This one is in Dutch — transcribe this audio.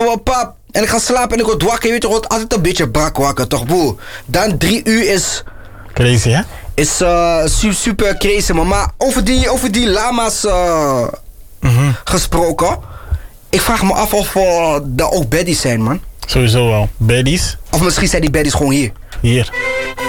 ouwe pap. En ik ga slapen en ik word wakker. Je weet, je wordt altijd een beetje brak wakker, toch boe? Dan 3 uur is... Crazy, hè? Is super crazy, man. Maar over die lama's gesproken. Ik vraag me af of er ook baddies zijn, man. Sowieso wel. Baddies? Of misschien zijn die baddies gewoon hier. Hier.